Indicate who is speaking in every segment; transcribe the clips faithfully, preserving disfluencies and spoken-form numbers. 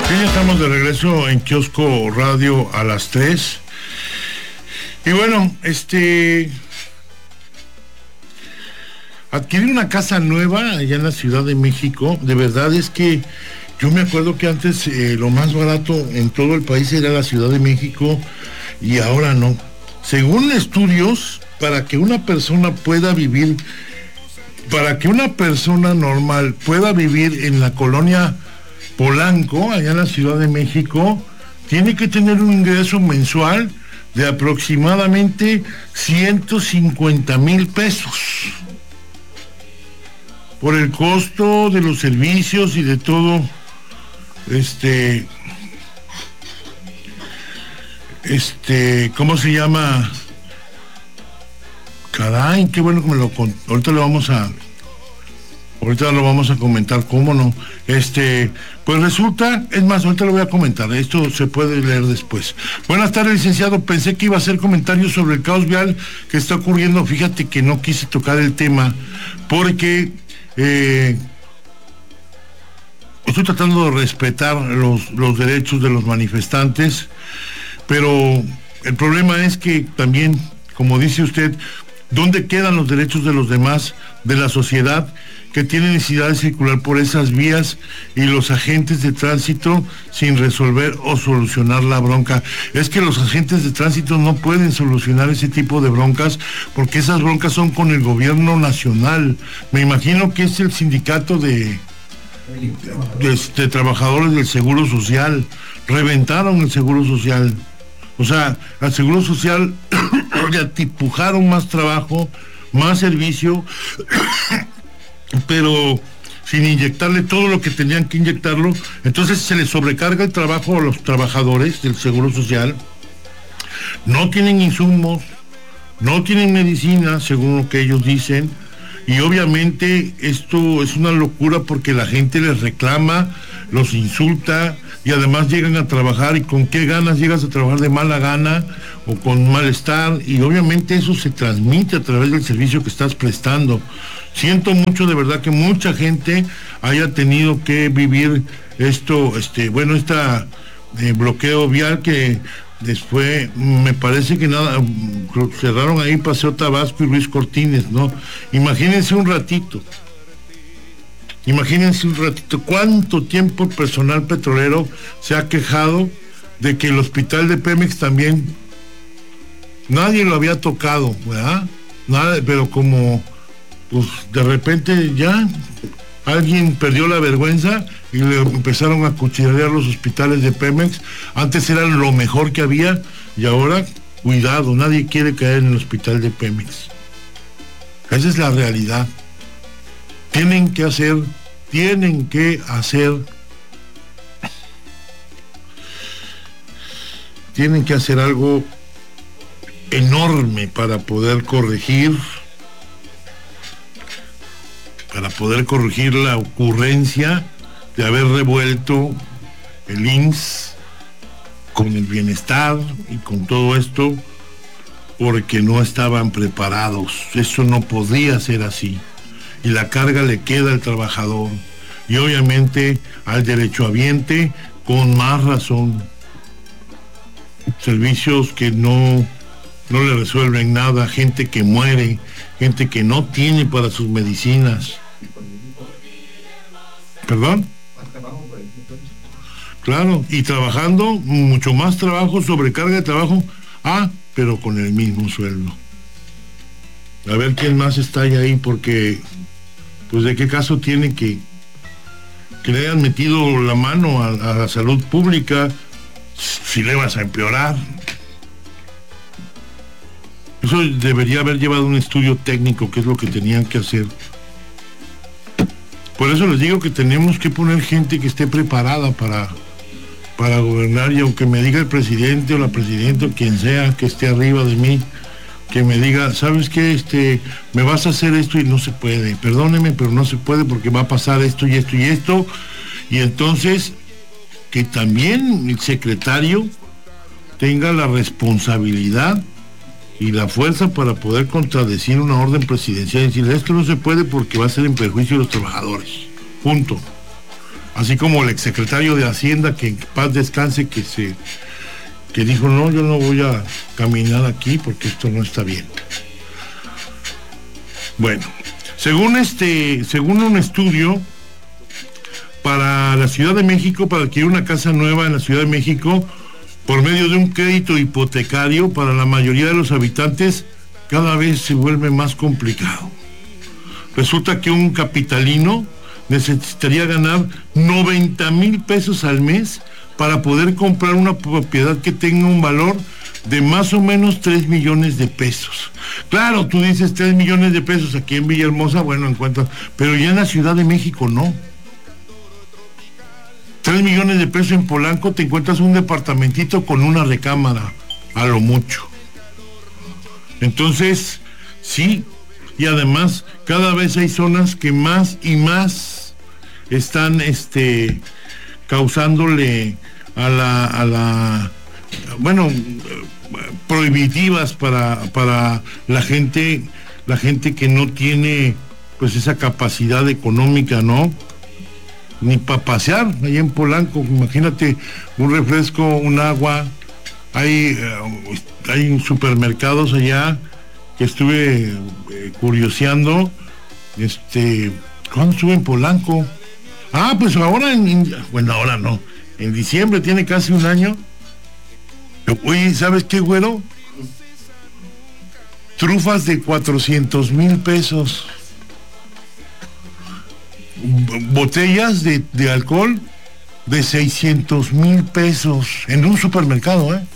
Speaker 1: Ya estamos de regreso en Kiosco Radio a las tres. Y bueno, este... adquirir una casa nueva allá en la Ciudad de México, de verdad es que yo me acuerdo que antes eh, lo más barato en todo el país era la Ciudad de México y ahora no. Según estudios, para que una persona pueda vivir, para que una persona normal pueda vivir en la colonia Polanco, allá en la Ciudad de México, tiene que tener un ingreso mensual de aproximadamente ciento cincuenta mil pesos. Por el costo de los servicios y de todo, este, este, ¿cómo se llama? Caray, qué bueno que me lo con... ahorita lo vamos a, ahorita lo vamos a comentar, ¿cómo no? Este, pues resulta, es más, ahorita lo voy a comentar, esto se puede leer después. Buenas tardes, licenciado, pensé que iba a hacer comentarios sobre el caos vial que está ocurriendo, fíjate que no quise tocar el tema, porque Eh, estoy tratando de respetar los, los derechos de los manifestantes, pero el problema es que también, como dice usted, ¿dónde quedan los derechos de los demás, de la sociedad que tiene necesidad de circular por esas vías y los agentes de tránsito sin resolver o solucionar la bronca? Es que los agentes de tránsito no pueden solucionar ese tipo de broncas porque esas broncas son con el gobierno nacional. Me imagino que es el sindicato de, de, de trabajadores del Seguro Social. Reventaron el Seguro Social. O sea, al Seguro Social le atipujaron más trabajo, más servicio, pero sin inyectarle todo lo que tenían que inyectarlo. Entonces se les sobrecarga el trabajo a los trabajadores del Seguro Social. No tienen insumos, no tienen medicina, según lo que ellos dicen, y obviamente esto es una locura porque la gente les reclama, los insulta, y además llegan a trabajar, y con qué ganas llegas a trabajar, de mala gana o con malestar, y obviamente eso se transmite a través del servicio que estás prestando. Siento mucho de verdad que mucha gente haya tenido que vivir esto, este, bueno, esta eh, bloqueo vial que después me parece que nada, cerraron ahí Paseo Tabasco y Luis Cortines, ¿no? Imagínense un ratito. Imagínense un ratito cuánto tiempo el personal petrolero se ha quejado de que el hospital de Pemex también nadie lo había tocado, ¿verdad? Nada, pero como pues de repente ya alguien perdió la vergüenza y le empezaron a cuchillar los hospitales de Pemex. Antes eran lo mejor que había y ahora, cuidado, nadie quiere caer en el hospital de Pemex. Esa es la realidad. Tienen que hacer, tienen que hacer, tienen que hacer algo enorme para poder corregir, para poder corregir la ocurrencia de haber revuelto el I M S S con el bienestar y con todo esto, porque no estaban preparados. Eso no podía ser así. Y la carga le queda al trabajador y obviamente al derechohabiente con más razón. Servicios que no, no le resuelven nada, gente que muere, gente que no tiene para sus medicinas. ¿Perdón? Claro, y trabajando, mucho más trabajo, sobrecarga de trabajo, ah, pero con el mismo sueldo. A ver quién más está ahí, porque pues de qué caso tiene que, que le hayan metido la mano a, a la salud pública si le vas a empeorar. Eso debería haber llevado un estudio técnico, que es lo que tenían que hacer. Por eso les digo que tenemos que poner gente que esté preparada para, para gobernar, y aunque me diga el presidente o la presidenta o quien sea que esté arriba de mí, que me diga, ¿sabes qué? Este, me vas a hacer esto y no se puede, perdóneme, pero no se puede porque va a pasar esto y esto y esto, y entonces que también el secretario tenga la responsabilidad y la fuerza para poder contradecir una orden presidencial y decir, esto no se puede porque va a ser en perjuicio de los trabajadores, punto. así como el exsecretario de Hacienda, que en paz descanse, que se que dijo, no, yo no voy a caminar aquí porque esto no está bien. Bueno, según este, según un estudio para la Ciudad de México, para adquirir una casa nueva en la Ciudad de México, por medio de un crédito hipotecario, para la mayoría de los habitantes, cada vez se vuelve más complicado. Resulta que un capitalino necesitaría ganar noventa mil pesos al mes para poder comprar una propiedad que tenga un valor de más o menos tres millones de pesos. Claro, tú dices tres millones de pesos aquí en Villahermosa, bueno, en cuanto, pero ya en la Ciudad de México no. tres millones de pesos en Polanco te encuentras un departamentito con una recámara, a lo mucho. Entonces, sí, y además cada vez hay zonas que más y más están este causándole a la a la bueno prohibitivas para para la gente la gente que no tiene pues esa capacidad económica, ¿no? Ni para pasear allá en Polanco. Imagínate un refresco, un agua. Hay hay supermercados allá que estuve eh, curioseando. Este, ¿cuándo estuve en Polanco? Ah, pues ahora, en, en, bueno, ahora no, en diciembre, tiene casi un año. Oye, ¿sabes qué, güero? Trufas de cuatrocientos mil pesos. Botellas de, de alcohol de seiscientos mil pesos en un supermercado, ¿eh?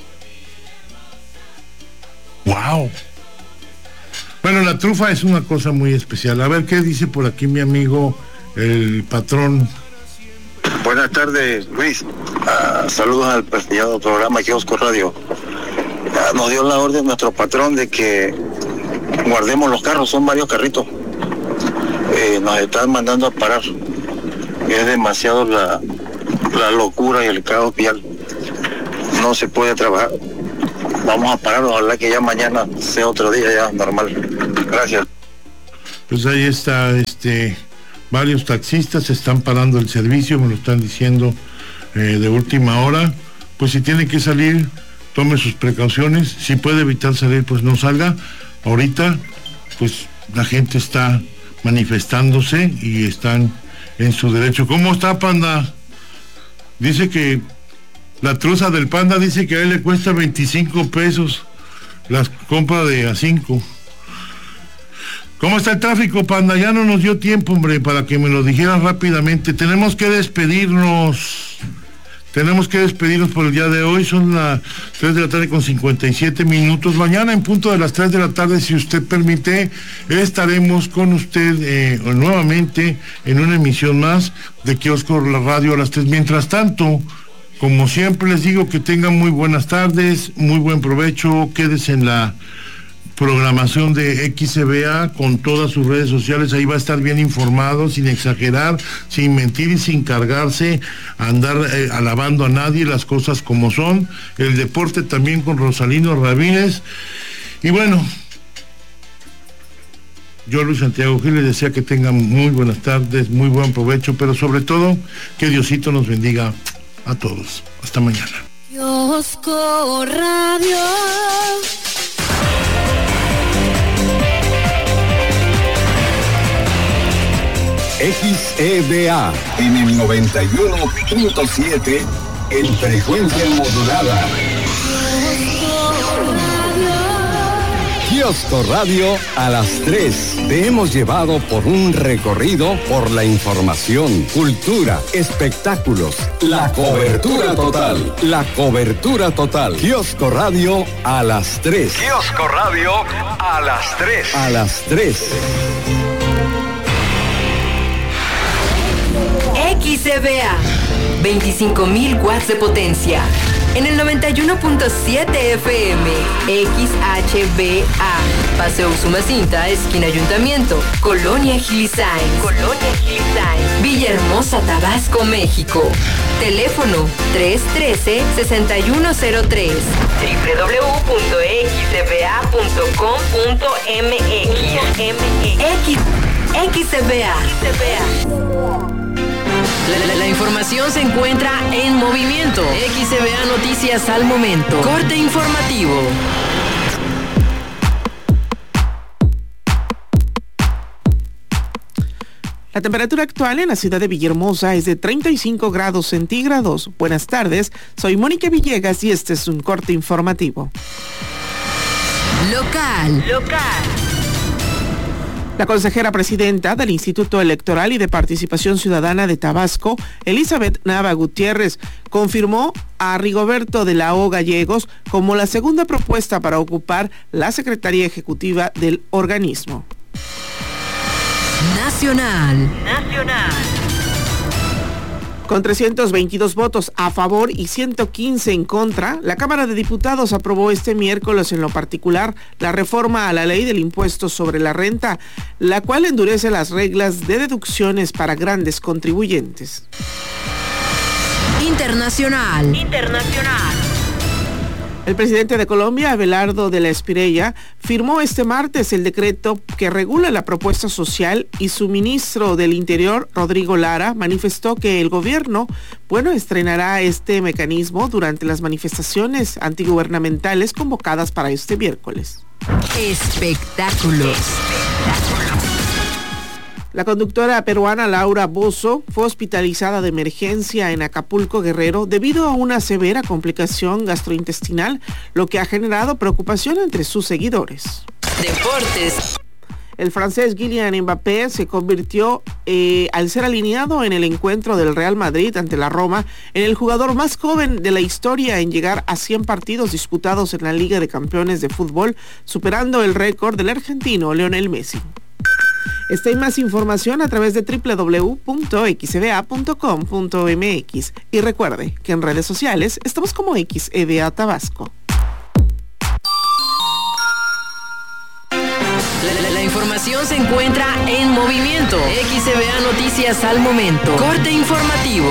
Speaker 1: ¡Wow! Bueno, la trufa es una cosa muy especial. A ver qué dice por aquí mi amigo el patrón.
Speaker 2: Buenas tardes, Luis. Uh, saludos al prestigiado programa Kiosco Radio. Uh, nos dio la orden nuestro patrón de que guardemos los carros, son varios carritos. Eh, nos están mandando a parar. Es demasiado la, la locura y el caos vial. No se puede trabajar. Vamos a parar, ojalá que ya mañana sea otro día ya normal. Gracias.
Speaker 1: Pues ahí está, este, varios taxistas están parando el servicio, me lo están diciendo eh, de última hora. Pues si tiene que salir, tome sus precauciones. Si puede evitar salir, pues no salga. Ahorita, pues la gente está manifestándose y están en su derecho. ¿Cómo está, Panda? Dice que la truza del Panda dice que a él le cuesta veinticinco pesos las compras de a cinco. ¿Cómo está el tráfico, Panda? Ya no nos dio tiempo, hombre, para que me lo dijeras rápidamente. Tenemos que despedirnos. Tenemos que despedirnos por el día de hoy. Son las tres de la tarde con cincuenta y siete minutos. Mañana en punto de las tres de la tarde, si usted permite, estaremos con usted eh, nuevamente en una emisión más de Kiosco Radio a las tres. Mientras tanto, como siempre les digo, que tengan muy buenas tardes, muy buen provecho. Quédese en la programación de X C B A con todas sus redes sociales. Ahí va a estar bien informado, sin exagerar, sin mentir y sin cargarse a andar eh, alabando a nadie, las cosas como son. El deporte también con Rosalino Ramírez. Y bueno, yo, Luis Santiago Gil, les desea que tengan muy buenas tardes, muy buen provecho, pero sobre todo que Diosito nos bendiga a todos. Hasta mañana.
Speaker 3: Kiosco Radio.
Speaker 4: X E B A en el noventa y uno punto siete en frecuencia modulada. Kiosco Radio a las tres. Te hemos llevado por un recorrido por la información, cultura, espectáculos, la cobertura total. La cobertura total. Kiosco Radio a las tres.
Speaker 5: Kiosco Radio a las tres.
Speaker 4: A las tres.
Speaker 6: X C B A, veinticinco mil watts de potencia. En el noventa y uno punto siete F M, X H B A, Paseo Usumacinta, esquina Ayuntamiento, Colonia Hillside, Colonia Hillside, Villahermosa, Tabasco, México. Teléfono tres uno tres, seis uno cero tres, doble u doble u doble u punto x c b a punto com punto m x. X, X C B A. La, la, la información se encuentra en movimiento. X C B A Noticias al momento. Corte informativo.
Speaker 7: La temperatura actual en la ciudad de Villahermosa es de treinta y cinco grados centígrados. Buenas tardes, soy Mónica Villegas y este es un corte informativo.
Speaker 6: Local. Local.
Speaker 7: La consejera presidenta del Instituto Electoral y de Participación Ciudadana de Tabasco, Elizabeth Nava Gutiérrez, confirmó a Rigoberto de la O Gallegos como la segunda propuesta para ocupar la Secretaría Ejecutiva del organismo.
Speaker 6: Nacional. Nacional.
Speaker 7: Con trescientos veintidós votos a favor y ciento quince en contra, la Cámara de Diputados aprobó este miércoles en lo particular la reforma a la ley del impuesto sobre la renta, la cual endurece las reglas de deducciones para grandes contribuyentes.
Speaker 6: Internacional. Internacional.
Speaker 7: El presidente de Colombia, Abelardo de la Espriella, firmó este martes el decreto que regula la propuesta social y su ministro del Interior, Rodrigo Lara, manifestó que el gobierno, bueno, estrenará este mecanismo durante las manifestaciones antigubernamentales convocadas para este miércoles.
Speaker 6: Espectáculos.
Speaker 7: La conductora peruana Laura Bozzo fue hospitalizada de emergencia en Acapulco, Guerrero, debido a una severa complicación gastrointestinal, lo que ha generado preocupación entre sus seguidores.
Speaker 6: Deportes.
Speaker 7: El francés Kylian Mbappé se convirtió, eh, al ser alineado en el encuentro del Real Madrid ante la Roma, en el jugador más joven de la historia en llegar a cien partidos disputados en la Liga de Campeones de Fútbol, superando el récord del argentino Lionel Messi. Esta y más información a través de doble u doble u doble u punto x e b a punto com punto m x. Y recuerde que en redes sociales estamos como X E B A Tabasco.
Speaker 6: La, la, la información se encuentra en movimiento. X E B A Noticias al momento. Corte informativo.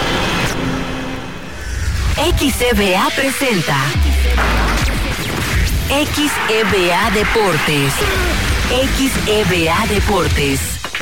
Speaker 6: X E B A presenta X E B A Deportes. X E B A Deportes.